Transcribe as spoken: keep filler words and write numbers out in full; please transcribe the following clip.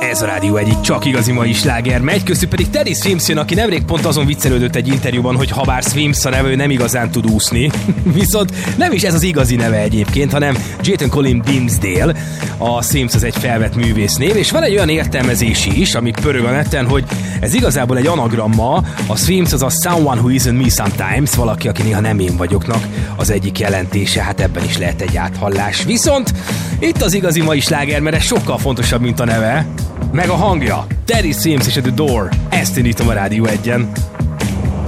Ez a Rádió egyik csak igazi mai sláger megy, köztük pedig Teddy Swims jön, aki nemrég pont azon viccelődött egy interjúban, hogy habár Swims a neve, ő nem igazán tud úszni. Viszont nem is ez az igazi neve egyébként, hanem Jayton Colin Dimmesdale. A Swims az egy felvett művésznév, és van egy olyan értelmezési is, ami pörög a neten, hogy ez igazából egy anagramma. A Swims az a Someone Who Isn't Me Sometimes, valaki, aki néha nem én vagyoknak az egyik jelentése, hát ebben is lehet egy áthallás. Viszont itt az igazi mai sláger, mert ez sokkal fontosabb, mint a neve, meg a hangja. Teddy Swims és a The Door. Ezt indítom a Rádió egyen.